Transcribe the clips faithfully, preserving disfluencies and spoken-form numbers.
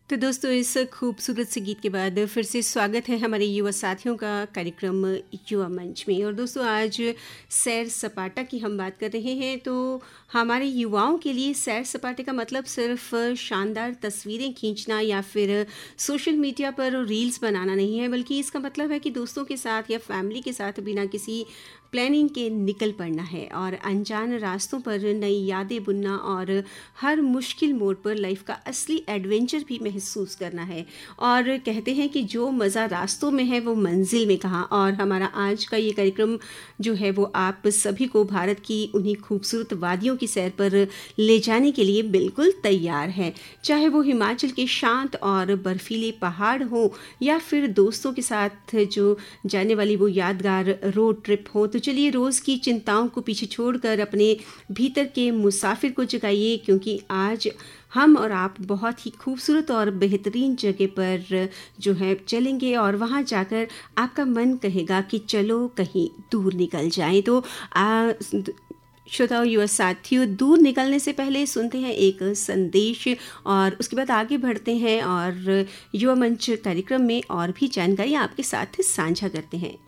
तो दोस्तों, इस खूबसूरत से गीत के बाद फिर से स्वागत है हमारे युवा साथियों का कार्यक्रम युवा मंच में। और दोस्तों, आज सैर सपाटा की हम बात कर रहे हैं। तो हमारे युवाओं के लिए सैर सपाटे का मतलब सिर्फ शानदार तस्वीरें खींचना या फिर सोशल मीडिया पर रील्स बनाना नहीं है, बल्कि इसका मतलब है कि दोस्तों के साथ या फैमिली के साथ बिना किसी प्लानिंग के निकल पड़ना है और अनजान रास्तों पर नई यादें बुनना और हर मुश्किल मोड़ पर लाइफ का असली एडवेंचर भी महसूस करना है। और कहते हैं कि जो मज़ा रास्तों में है वो मंजिल में कहाँ। और हमारा आज का ये कार्यक्रम जो है वो आप सभी को भारत की उन्हीं खूबसूरत वादियों की सैर पर ले जाने के लिए बिल्कुल तैयार है। चाहे वो हिमाचल के शांत और बर्फीले पहाड़ हो या फिर दोस्तों के साथ जो जाने वाली वो यादगार रोड ट्रिप हो। तो चलिए, रोज़ की चिंताओं को पीछे छोड़कर अपने भीतर के मुसाफिर को जगाइए, क्योंकि आज हम और आप बहुत ही खूबसूरत और बेहतरीन जगह पर जो है चलेंगे और वहाँ जाकर आपका मन कहेगा कि चलो कहीं दूर निकल जाएं। तो आ, श्रोताओं, युवा साथियों, दूर निकलने से पहले सुनते हैं एक संदेश और उसके बाद आगे बढ़ते हैं और युवा मंच कार्यक्रम में और भी जानकारी आपके साथ साझा करते हैं।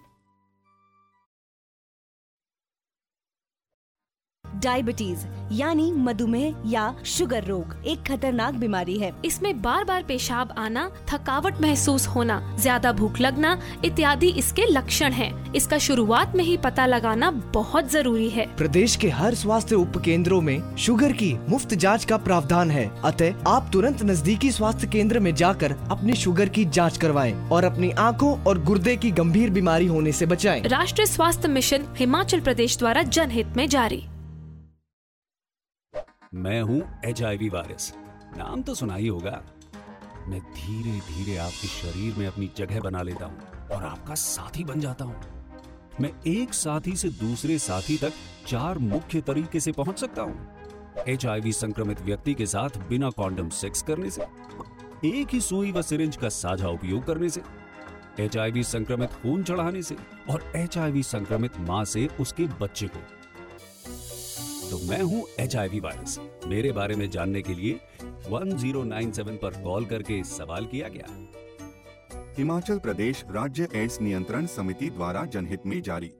डायबिटीज यानी मधुमेह या शुगर रोग एक खतरनाक बीमारी है। इसमें बार बार पेशाब आना, थकावट महसूस होना, ज्यादा भूख लगना इत्यादि इसके लक्षण हैं। इसका शुरुआत में ही पता लगाना बहुत जरूरी है। प्रदेश के हर स्वास्थ्य उप केंद्रों में शुगर की मुफ्त जांच का प्रावधान है, अतः आप तुरंत नजदीकी स्वास्थ्य केंद्र में जाकर अपनी शुगर की जांच करवाएं और अपनी आँखों और गुर्दे की गंभीर बीमारी होने से बचाएं। राष्ट्रीय स्वास्थ्य मिशन हिमाचल प्रदेश द्वारा जनहित में जारी। मैं हूँ एच आई वी वायरस, नाम तो सुना ही होगा। मैं धीरे धीरे आपके शरीर में अपनी जगह बना लेता हूँ और आपका साथी बन जाता हूँ। मैं एक साथी से दूसरे साथी तक चार मुख्य तरीके से पहुंच सकता हूँ। एच आई वी संक्रमित व्यक्ति के साथ बिना कॉन्डम सेक्स करने से, एक ही सुई व सिरिंज का साझा उपयोग करने से, एच आई वी संक्रमित खून चढ़ाने से और एच आई वी संक्रमित मां से उसके बच्चे को। तो मैं हूं एच आई वी वायरस। मेरे बारे में जानने के लिए वन ज़ीरो नाइन सेवन पर कॉल करके सवाल किया गया। हिमाचल प्रदेश राज्य एड्स नियंत्रण समिति द्वारा जनहित में जारी।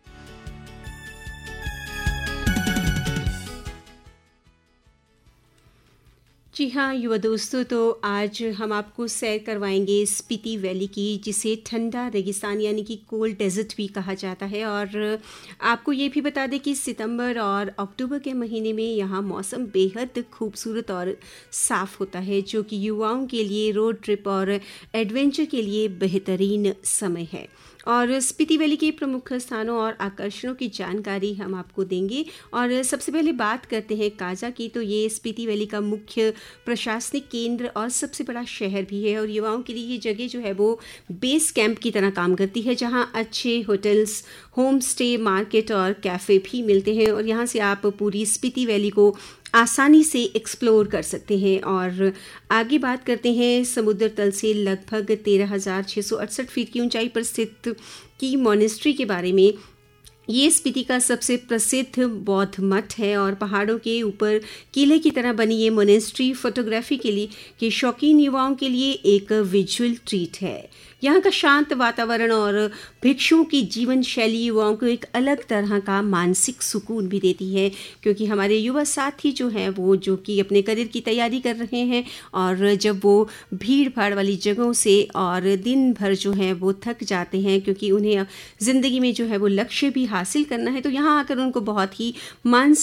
जी हाँ युवा दोस्तों, तो आज हम आपको सैर करवाएंगे स्पीति वैली की, जिसे ठंडा रेगिस्तान यानी कि कोल्ड डेजर्ट भी कहा जाता है। और आपको ये भी बता दें कि सितंबर और अक्टूबर के महीने में यहाँ मौसम बेहद खूबसूरत और साफ़ होता है, जो कि युवाओं के लिए रोड ट्रिप और एडवेंचर के लिए बेहतरीन समय है। और स्पीति वैली के प्रमुख स्थानों और आकर्षणों की जानकारी हम आपको देंगे। और सबसे पहले बात करते हैं काजा की। तो ये स्पीति वैली का मुख्य प्रशासनिक केंद्र और सबसे बड़ा शहर भी है। और युवाओं के लिए ये जगह जो है वो बेस कैंप की तरह काम करती है, जहाँ अच्छे होटल्स, होम स्टे, मार्केट और कैफ़े भी मिलते हैं। और यहाँ से आप पूरी स्पीति वैली को आसानी से एक्सप्लोर कर सकते हैं। और आगे बात करते हैं समुद्र तल से लगभग तेरह हज़ार छः सौ अड़सठ फीट की ऊंचाई पर स्थित की मॉनेस्ट्री के बारे में। ये स्पीति का सबसे प्रसिद्ध बौद्ध मठ है और पहाड़ों के ऊपर किले की तरह बनी ये मोनेस्ट्री फोटोग्राफी के लिए के शौकीन युवाओं के लिए एक विजुअल ट्रीट है। यहाँ का शांत वातावरण और भिक्षुओं की जीवन शैली युवाओं को एक अलग तरह का मानसिक सुकून भी देती है, क्योंकि हमारे युवा साथी जो हैं वो जो कि अपने करियर की तैयारी कर रहे हैं और जब वो भीड़ भाड़ वाली जगहों से और दिन भर जो है वो थक जाते हैं, क्योंकि उन्हें ज़िंदगी में जो है वो लक्ष्य भी हासिल करना है, तो यहाँ आकर उनको बहुत ही मानसिक